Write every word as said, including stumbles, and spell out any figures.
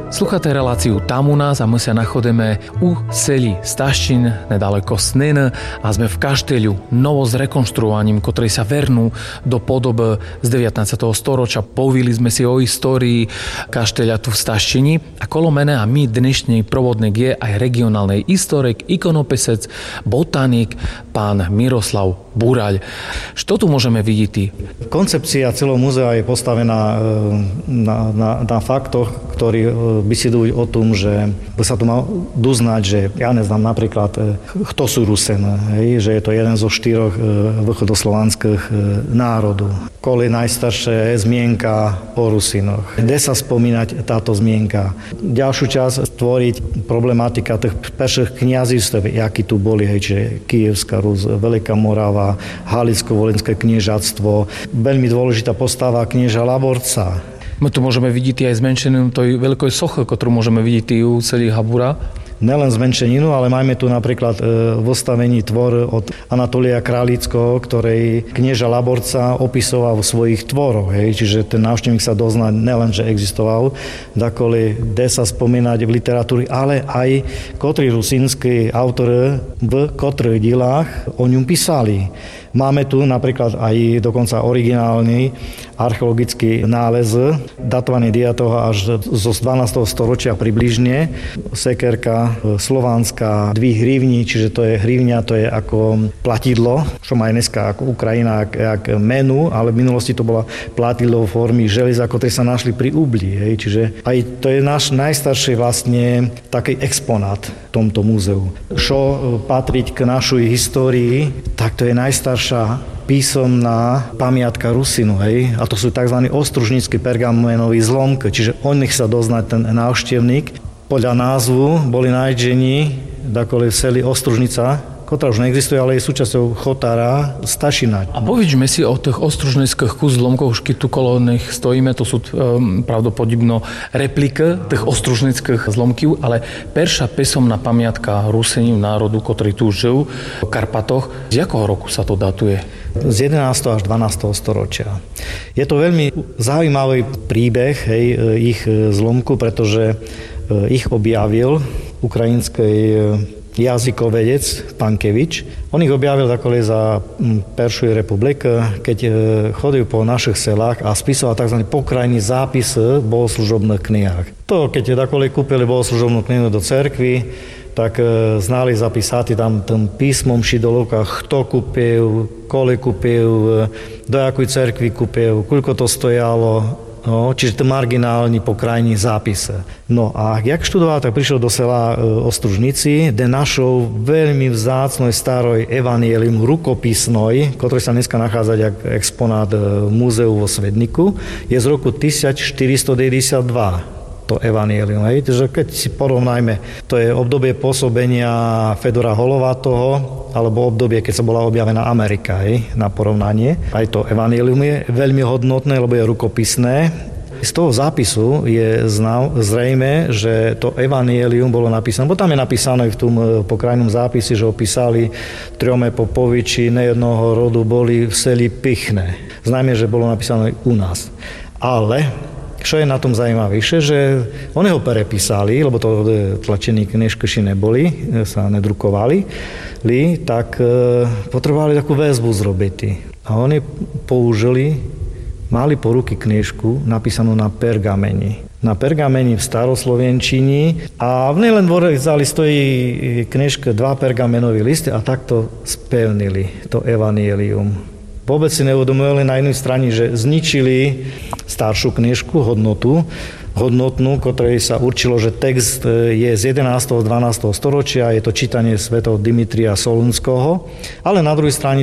Sluchate reláciu Tam u nás a my sa nachodíme u seli Staščin, nedaleko Snyn a sme v kašteľu novo zrekonštruovaním, ktorý sa vernú do podoby z devätnásteho storočia. Povili sme si o histórii kašteľa tu v Staščini a kolo mene a my dnešný provodník je aj regionálny historik, ikonopisec, botanik, pán Miroslav Buraľ. Čo tu môžeme vidieť? Koncepcia celého múzea je postavená na, na, na faktoch, ktorí besidujú o tom, že by sa tu mal doznať, že ja neznám napríklad, kto sú Rusene, hej, že je to jeden zo štyroch východoslovanských národov. Koli najstaršia zmienka o Rusinoch. Kde sa spomínať táto zmienka? Ďalšiu časť tvoriť problematika tých prvých kňazistv, akí tu boli, hej, čiže Kyjevská Rus, Veľká Morava, Halicko-Volinské kniežatstvo. Veľmi dôležitá postava knieža Laborca. My tu môžeme vidieť aj zmenšenú tej veľkej sochy, ktorú môžeme vidieť u celý Habura. Nelen zmenšeninu, ale máme tu napríklad v ostavení tvor od Anatolia Králického, ktorej knieža Laborca opisoval v svojich tvoroch. Hej. Čiže ten návštevník sa dozná nelen, že existoval, dakoli de sa spomínať v literatúre, ale aj kotrí rusínski autori v kotrých dielách o ňom písali. Máme tu napríklad aj dokonca originálny archeologický nález, datovaný deviateho až zo dvanásteho storočia približne. Sekerka slovanská, dví hrivni, čiže to je hrivňa, to je ako platidlo, čo má aj dneska ako Ukrajina, jak, jak menu, ale v minulosti to bola platidlo v formy železa, ktoré sa našli pri Ubli. Hej. Čiže aj to je náš najstarší vlastne taký exponát v tomto múzeu. Čo patriť k našej histórii, tak to je najstaršia písomná pamiatka Rusinu, hej? A to sú tzv. Ostružnícky pergamenový zlomky, čiže o nich sa dozná ten návštevník. Podľa názvu boli nájdení dakoli v seli Ostružnica, ktorá už neexistuje, ale je súčasťou chotára Stašina. A povedzme si o tých ostružnických kus zlomkov, už keď tu kolo nich stojíme, to sú um, pravdepodobno replika tých ostružnických zlomkov, ale perša písomná pamiatka Rusinov národu, ktorý tu žil v Karpatoch, z jakého roku sa to datuje? Z jedenásteho až dvanásteho storočia. Je to veľmi zaujímavý príbeh, hej, ich zlomku, pretože ich objavil ukrajinský jazykovedec Pankevič. On ich objavil takové za Peršiu republiku, keď chodil po našich selách a spisoval tzv. Pokrajný zápis v bohoslužobných knihách. To, keď takové kúpili bohoslužobnú knihu do cerkvy, tak znali zapísať tam tým písmom šidolovka, kto kúpil, koľko kúpil, do akej cerkvy kúpil, koľko to stojalo. No, čiže to marginálny pokrajný zápise. No a jak študoval, tak prišiel do sela Ostružnici, kde našol veľmi vzácnej staroj evanielium rukopisnoj, ktorý sa dneska nachádza jak exponát v múzeu vo Svedniku, je z roku tisícštyristodeväťdesiatdva. To evanielium. Hej. Takže keď si porovnajme, to je obdobie pôsobenia Fedora Holovatoho, alebo obdobie, keď sa bola objavená Amerika, hej, na porovnanie. Aj to evanielium je veľmi hodnotné, lebo je rukopisné. Z toho zápisu je zrejme, že to evanielium bolo napísané, bo tam je napísané v tom pokrajnom zápise, že opísali Triome Popoviči nejednoho rodu boli v seli Pichne. Znajme, že bolo napísané u nás. Ale čo je na tom zaujímavejšie, že oni ho perepísali, lebo to tlačení knižky neboli, sa nedrukovali, tak potrebovali takú väzbu zrobiť. A oni použili, mali po ruky knižku napísanú na pergameni. Na pergameni v staroslovenčini a v nielen dvore vzali stojí knižke dva pergamenové listy a takto spevnili to evanielium. Vôbec si neuvedomovali na jednej strane, že zničili staršiu knižku, hodnotu, hodnotnú, ktorej sa určilo, že text je z jedenásteho a dvanásteho storočia, je to čítanie svätého Dimitrija Solunského, ale na druhej strane